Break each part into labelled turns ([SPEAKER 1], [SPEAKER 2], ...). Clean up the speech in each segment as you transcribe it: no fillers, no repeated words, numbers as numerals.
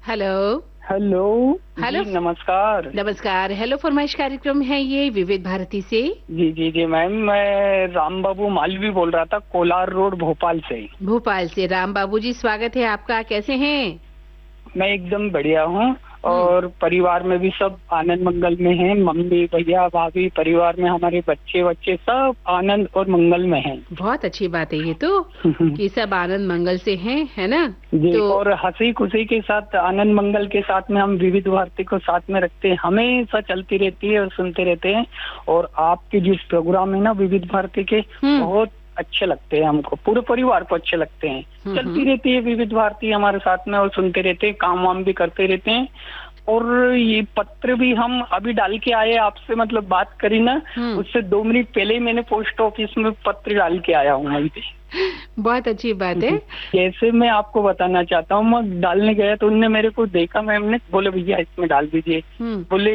[SPEAKER 1] Hello.
[SPEAKER 2] Hello.
[SPEAKER 1] Hello.
[SPEAKER 2] जी नमस्कार।
[SPEAKER 1] नमस्कार। Hello फरमाइश कार्यक्रम है ये विविध भारती से।
[SPEAKER 2] जी जी जी मैम, मैं राम बाबू मालवी बोल रहा था, कोलार रोड भोपाल से।
[SPEAKER 1] भोपाल से राम बाबू जी, स्वागत है आपका। कैसे हैं?
[SPEAKER 2] मैं एकदम बढ़िया हूँ।
[SPEAKER 1] हम्म।
[SPEAKER 2] और परिवार में भी सब आनंद मंगल में हैं। मम्मी भैया भाभी, परिवार में हमारे बच्चे बच्चे सब आनंद और मंगल में हैं।
[SPEAKER 1] बहुत अच्छी बात है ये तो, कि सब आनंद मंगल से हैं, है ना?
[SPEAKER 2] जी,
[SPEAKER 1] तो
[SPEAKER 2] और हंसी खुशी के साथ, आनंद मंगल के साथ में हम विविध भारती को साथ में रखते हैं, हमेशा चलती रहती है और सुनते रहते हैं। और आपके जिस प्रोग्राम है ना विविध भारती के,
[SPEAKER 1] हम्म
[SPEAKER 2] बहुत अच्छे लगते हैं हमको, पूरे परिवार को अच्छे लगते हैं। चलती
[SPEAKER 1] हम्म।
[SPEAKER 2] रहती है विविध भारती हमारे साथ में और सुनते रहते हैं, काम वाम भी करते रहते हैं। और ये पत्र भी हम अभी डाल के आए आपसे, मतलब बात करी ना,
[SPEAKER 1] हम्म।
[SPEAKER 2] उससे 2 मिनट पहले ही मैंने पोस्ट ऑफिस में पत्र डाल के आया हूँ अभी।
[SPEAKER 1] बहुत अच्छी बात है।
[SPEAKER 2] जैसे मैं आपको बताना चाहता हूँ, मैं डालने गया तो उनने मेरे को देखा, मैम ने बोले भैया इसमें डाल दीजिए। बोले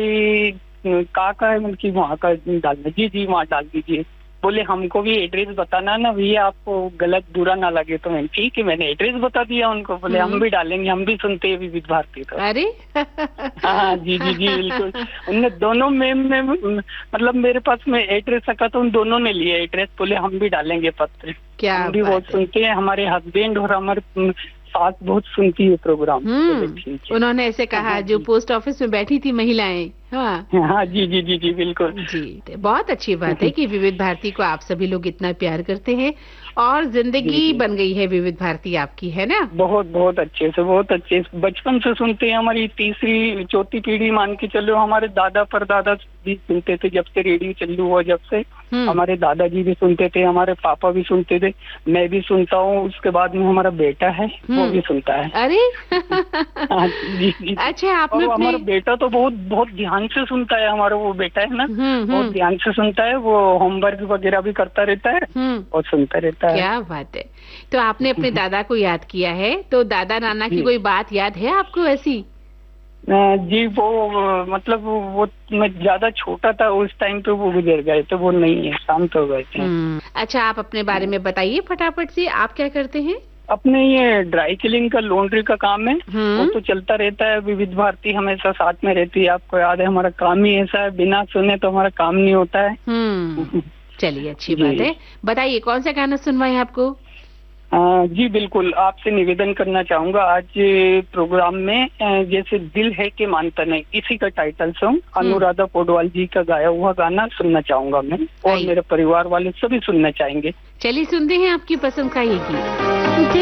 [SPEAKER 2] का है, मतलब वहाँ का डालना। जी जी वहाँ डाल दीजिए। बोले हमको भी एड्रेस बताना ना भैया, आपको गलत बुरा ना लगे। तो मैं ठीक है, मैंने एड्रेस बता दिया उनको। बोले हम भी डालेंगे, हम भी सुनते हैं विविध भारती। तो
[SPEAKER 1] अरे
[SPEAKER 2] हाँ जी जी जी बिल्कुल। उनने दोनों में मतलब मेरे पास में एड्रेस रखा तो उन दोनों ने लिया एड्रेस, बोले हम भी डालेंगे पत्र।
[SPEAKER 1] क्या
[SPEAKER 2] हम भी बहुत
[SPEAKER 1] बात है।
[SPEAKER 2] सुनते हैं, हमारे हस्बैंड और हमारे सास बहुत सुनती है प्रोग्राम। बोले ठीक है।
[SPEAKER 1] उन्होंने ऐसे कहा,
[SPEAKER 2] हाँ
[SPEAKER 1] जो
[SPEAKER 2] जी।
[SPEAKER 1] पोस्ट ऑफिस में बैठी थी महिलाएं। हाँ
[SPEAKER 2] हाँ जी जी जी जी बिल्कुल।
[SPEAKER 1] जी, तो बहुत अच्छी बात है कि विविध भारती को आप सभी लोग इतना प्यार करते हैं, और
[SPEAKER 2] जी
[SPEAKER 1] जिंदगी
[SPEAKER 2] जी
[SPEAKER 1] बन गई है विविध भारती आपकी, है ना?
[SPEAKER 2] बहुत बहुत अच्छे से, बहुत अच्छे से बचपन से सुनते हैं। हमारी तीसरी चौथी पीढ़ी मान के चलो। हमारे दादा परदादा भी सुनते थे, जब से रेडियो चालू हुआ, जब से हमारे दादाजी भी सुनते थे, हमारे पापा भी सुनते थे, मैं भी सुनता हूँ। उसके बाद में हमारा बेटा है, वो भी सुनता है।
[SPEAKER 1] अरे
[SPEAKER 2] हाँ जी जी जी।
[SPEAKER 1] अच्छा, आपने
[SPEAKER 2] और
[SPEAKER 1] अपने
[SPEAKER 2] हमारा बेटा तो बहुत बहुत ध्यान से सुनता है। हमारा वो बेटा है ना, बहुत ध्यान से सुनता है। वो होमवर्क वगैरह भी करता रहता है और सुनता रहता है।
[SPEAKER 1] क्या बात है। तो आपने अपने दादा को याद किया है, तो दादा नाना की
[SPEAKER 2] जी
[SPEAKER 1] कोई बात याद है आपको ऐसी?
[SPEAKER 2] जी वो मतलब वो मैं ज्यादा छोटा था उस टाइम पे, वो गुजर गए, तो वो नहीं है, शांत हो गए थे।
[SPEAKER 1] अच्छा, आप अपने बारे में बताइए फटाफट से, आप क्या करते हैं?
[SPEAKER 2] अपने ये ड्राई क्लीनिंग का, लॉन्ड्री का काम है, वो
[SPEAKER 1] हम्म
[SPEAKER 2] तो चलता रहता है। विविध भारती हमेशा साथ में रहती है। आपको याद है, हमारा काम ही ऐसा है, बिना सुने तो हमारा काम नहीं होता है।
[SPEAKER 1] चलिए, अच्छी बात
[SPEAKER 2] जी
[SPEAKER 1] है। बताइए कौन सा गाना सुनवाएं आपको?
[SPEAKER 2] जी बिल्कुल, आपसे निवेदन करना चाहूंगा आज प्रोग्राम में, जैसे दिल है कि मानता नहीं, इसी का टाइटल सॉन्ग अनुराधा पौडवाल जी का गाया हुआ गाना सुनना चाहूंगा मैं, और मेरे परिवार वाले सभी सुनना चाहेंगे।
[SPEAKER 1] चलिए सुनते हैं आपकी पसंद का ये गीत।